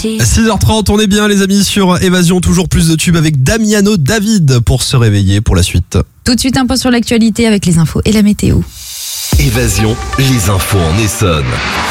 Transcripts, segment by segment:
6h30, on est bien les amis sur Évasion, toujours plus de tubes avec Damiano David pour se réveiller pour la suite. Tout de suite un point sur l'actualité avec les infos et la météo. Évasion, les infos en Essonne.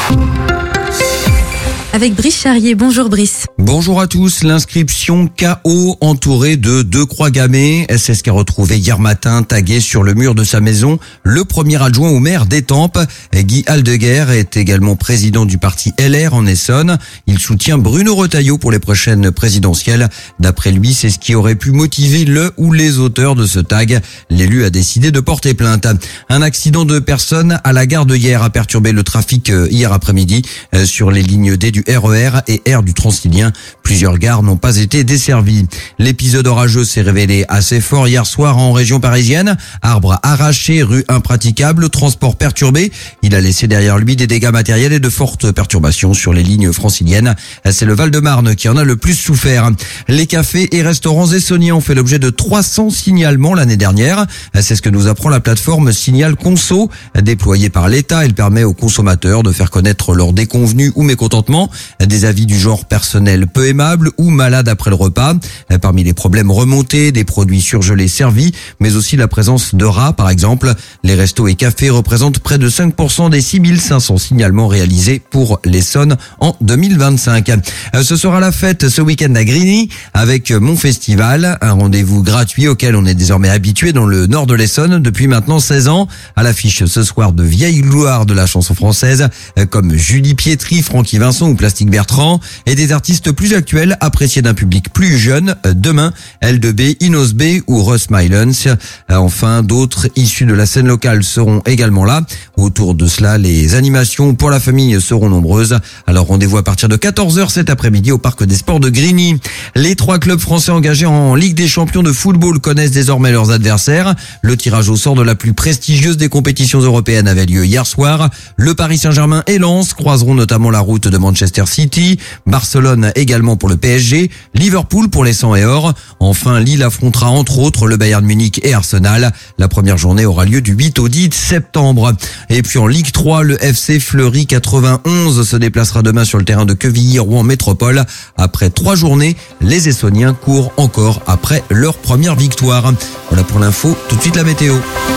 Avec Brice Charrier, bonjour Brice. Bonjour à tous, l'inscription KO entourée de 2 croix gammées. C'est ce qu'a retrouvé hier matin tagué sur le mur de sa maison le premier adjoint au maire d'Étampes. Guy Aldeguer est également président du parti LR en Essonne. Il soutient Bruno Retailleau pour les prochaines présidentielles. D'après lui, c'est ce qui aurait pu motiver le ou les auteurs de ce tag. L'élu a décidé de porter plainte. Un accident de personnes à la gare de Hyères a perturbé le trafic hier après-midi sur les lignes D du RER et R du Transilien. Plusieurs gares n'ont pas été desservies. L'épisode orageux s'est révélé assez fort hier soir en région parisienne. Arbres arrachés, rues impraticables, transport perturbé. Il a laissé derrière lui des dégâts matériels et de fortes perturbations sur les lignes franciliennes. C'est le Val-de-Marne qui en a le plus souffert. Les cafés et restaurants essonniens ont fait l'objet de 300 signalements l'année dernière. C'est ce que nous apprend la plateforme Signal Conso. Déployée par l'État, elle permet aux consommateurs de faire connaître leurs déconvenus ou mécontentements. Des avis du genre personnel peu aimable ou malade après le repas. Parmi les problèmes remontés, des produits surgelés servis, mais aussi la présence de rats par exemple. Les restos et cafés représentent près de 5% des 6500 signalements réalisés pour l'Essonne en 2025. Ce sera la fête ce week-end à Grigny avec Mon Festival, un rendez-vous gratuit auquel on est désormais habitué dans le nord de l'Essonne depuis maintenant 16 ans. À l'affiche ce soir de vieilles gloires de la chanson française comme Julie Pietri, Francky Vincent ou Plastique Bertrand et des artistes plus actuels appréciés d'un public plus jeune. Demain, L2B, Inos B ou Russ Mylons. Enfin, d'autres issus de la scène locale seront également là. Autour de cela, les animations pour la famille seront nombreuses. Alors rendez-vous à partir de 14h cet après-midi au Parc des Sports de Grigny. Les 3 clubs français engagés en Ligue des champions de football connaissent désormais leurs adversaires. Le tirage au sort de la plus prestigieuse des compétitions européennes avait lieu hier soir. Le Paris Saint-Germain et Lens croiseront notamment la route de Manchester City, Barcelone également pour le PSG, Liverpool pour les 100 et or. Enfin, Lille affrontera entre autres le Bayern Munich et Arsenal. La première journée aura lieu du 8 au 10 septembre. Et puis en Ligue 3, le FC Fleury 91 se déplacera demain sur le terrain de Quevilly-Rouen Métropole. Après 3 journées, les Essonniens courent encore après leur première victoire. Voilà pour l'info, tout de suite la météo.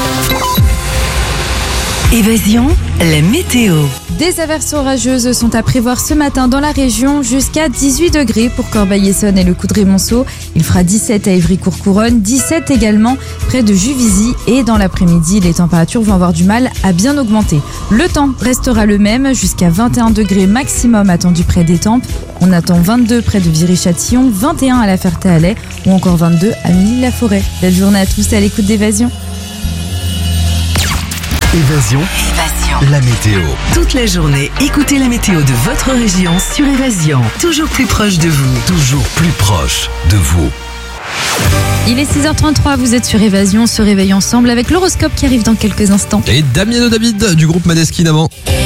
Évasion, la météo. Des averses orageuses sont à prévoir ce matin dans la région jusqu'à 18 degrés pour Corbeil-Essonnes et le Coudray-Monceau. Il fera 17 à Évry-Courcouronnes, 17 également près de Juvisy et dans l'après-midi, les températures vont avoir du mal à bien augmenter. Le temps restera le même jusqu'à 21 degrés maximum attendu près d'Étampes. On attend 22 près de Viry-Châtillon, 21 à la Ferté-Alais ou encore 22 à Milly-la-Forêt. Belle journée à tous à l'écoute d'Évasion. Évasion, la météo. Toute la journée, écoutez la météo de votre région sur Évasion. Toujours plus proche de vous. Toujours plus proche de vous. Il est 6h33, vous êtes sur Évasion, on se réveille ensemble avec l'horoscope qui arrive dans quelques instants. Et Damiano David du groupe Maneskin avant.